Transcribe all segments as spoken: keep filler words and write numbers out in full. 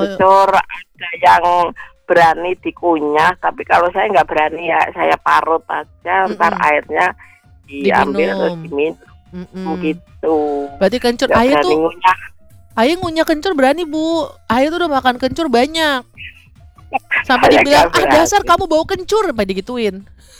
kencur, ada yang berani dikunyah, tapi kalau saya nggak berani ya saya parut aja, Mm-mm. ntar airnya diambil terus Diminum. diminum Mm-mm. gitu. Berarti kencur Nggak Ayah berani tuh, ngunyah. Ayah ngunyah kencur berani Bu. Ayah tuh udah makan kencur banyak. Sampai Saya dibilang, nggak ah dasar berani. kamu bau kencur, sampai digituin.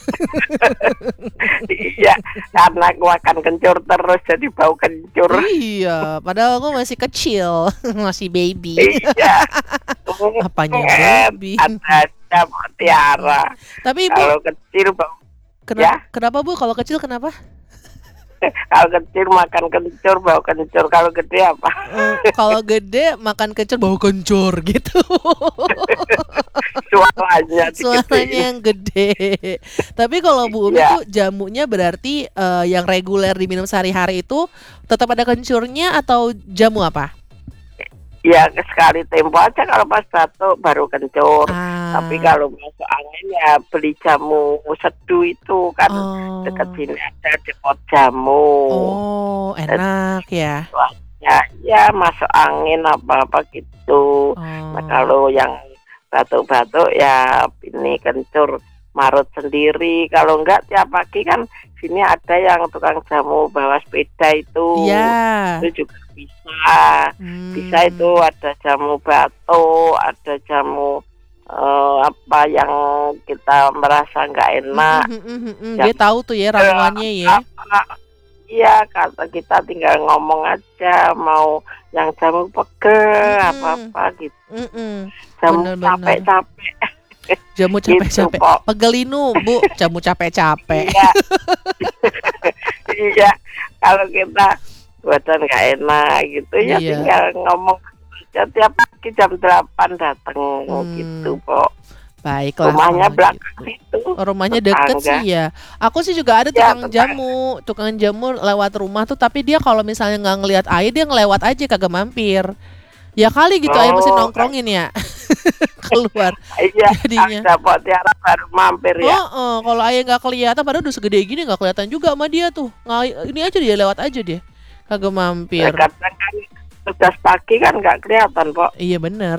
Iya, karena aku makan kencur terus jadi bau kencur. Iya, padahal aku masih kecil, masih baby. Iya. Apanya Eh, baby? ada aja Mbak Tiara. Tapi Ibu, Kalau kecil bau kenapa, ya, kenapa Bu? Kalau kecil kenapa? kalau kecil makan kencur bau kencur. Kalau gede apa? Eh, kalau gede makan kencur bau kencur gitu. Suaranya Suaranya digedein. yang gede. Tapi kalau Bu Umi Iya. tuh jamunya berarti eh, yang reguler diminum sehari-hari itu tetap ada kencurnya atau jamu apa? Ya sekali tempo aja kalau pas batuk baru kencur. Ah. Tapi kalau masuk angin ya beli jamu seduh itu kan Oh. dekat sini ada depot jamu. Oh, enak ya. Ya, ya masuk angin apa-apa gitu. Oh. Nah kalau yang batuk-batuk ya ini kencur marut sendiri. Kalau enggak tiap pagi kan sini ada yang tukang jamu bawa sepeda itu. Iya. Itu juga bisa. Hmm. Bisa itu ada jamu batuk, ada jamu eh, apa yang kita merasa nggak enak. Mm, mm, mm, mm. Ya. Dia tahu tuh ya ramuannya ya. Iya, kata kita tinggal ngomong aja mau yang jamu pegel Mm-mm. apa-apa gitu. Mm-mm. Jamu Bener-bener. capek-capek. Jamu Gitu, capek-capek. Pok. Pegelinu, Bu. Jamu capek-capek. Iya. Iya, kalau kita badan nggak enak gitu ya Iya. tinggal ngomong aja tiap pagi jam delapan datang Hmm. gitu kok. Baiklah. Rumahnya kalau belakang gitu. situ. Oh, rumahnya deket tetangga. sih ya. Aku sih juga ada Ya, tukang tetangga. jamu, tukang jamu lewat rumah tuh. Tapi dia kalau misalnya nggak ngelihat Ayah, dia ngelewat aja kagak mampir. Ya kali gitu Ayah mesti Oh. nongkrongin ya. Keluar. Iya, Jadinya. ada Pok Tiara baru mampir ya. Oh, oh, kalau Ayah nggak kelihatan, padahal udah segede gini nggak kelihatan juga sama dia tuh. Nggak, ini aja dia lewat aja dia, kagak mampir. Nah, kadang kan tugas pagi kan nggak kelihatan Pok. Iya bener.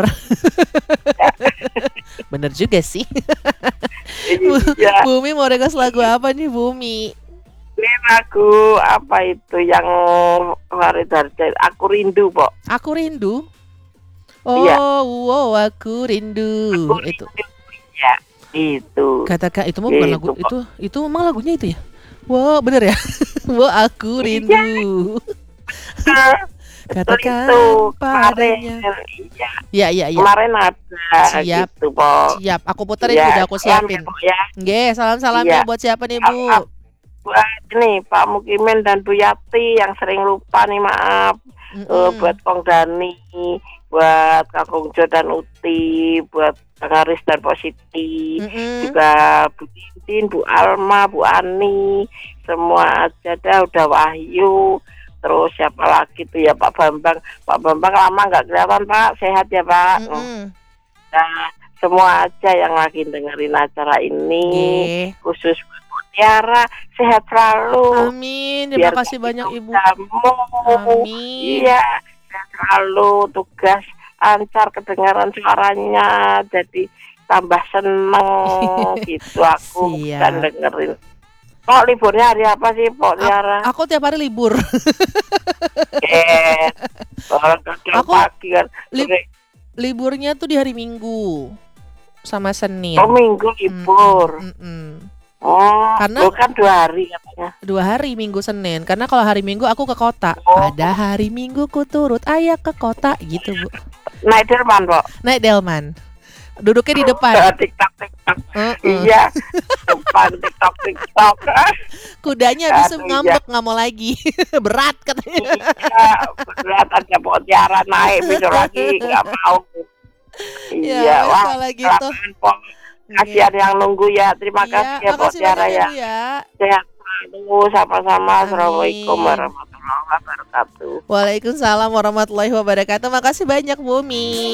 Bener juga sih. Iya. Bumi mau request lagu apa nih Bumi? Ini lagu apa itu yang Farid Harja, Aku Rindu Pok. Aku rindu. Oh, Iya. wow, aku rindu. Aku Itu Ya, itu. katakan itu mah bukan Itu, lagu Pak. itu itu emang lagunya itu ya? Wow, bener ya? Wow, aku rindu. Katakan itu kemarin, padanya. iya. Ya, ya, ya. Kemarin ada Siap. gitu Pok. Siap, aku puterin Iya, udah aku salam siapin. ya, Pok, ya. Nggih, salam-salamnya Iya. buat siapa nih, Maaf, Bu? buat ini Pak Mukimin dan Bu Yati yang sering lupa nih, maaf. Mm-mm. Eh, buat Kong Dani, buat Kakung Jo dan Uti, buat Kang Aris dan Pak Siti, Mm-mm. juga Bu Tintin, Bu Alma, Bu Ani, semua aja dah, udah Wahyu. Terus siapa lagi tuh ya, Pak Bambang. Pak Bambang lama nggak kelihatan Pak, sehat ya Pak. Mm-mm. Nah, semua aja yang lagi dengerin acara ini, Nggih. khusus buat Bu Tiara, sehat selalu. Amin. Terima Biar kasih nggak banyak minum Ibu. jamu. Amin. Iya, sehat selalu, tugas lancar, kedengaran suaranya, jadi tambah seneng gitu aku Siap. kan dengerin. Kok liburnya hari apa sih Pok Tiara? Aku tiap hari libur. Eh, kalau kerja Aku pagi kan. li- sore. Liburnya tuh di hari Minggu sama Senin. Oh minggu libur. Mm-mm. Oh, Karena- bukan dua hari katanya. Dua hari Minggu Senin. Karena kalau hari Minggu aku ke kota. Oh. Pada hari Minggu ku turut ayah ke kota gitu Bu. Naik Delman Pok. Naik delman. Duduknya di Eh, depan. TikTok TikTok. Uh-uh. Iya, depan TikTok TikTok. Kudanya bisa Aduh, ngambek nggak mau lagi. Berat katanya. Iya, berat ada Pok Tiara naik besok lagi nggak mau. Ya, Iya, wes, wah, kalau gitu. kelamaan, Pok. Kasihan yang nunggu ya. Terima Iya, kasih ya Pok makasih Tiara banyak ya. Ibu ya. Sehat selalu, sama-sama. Amin. Assalamualaikum warahmatullahi wabarakatuh. Waalaikumsalam warahmatullahi wabarakatuh. Makasih banyak Bumi.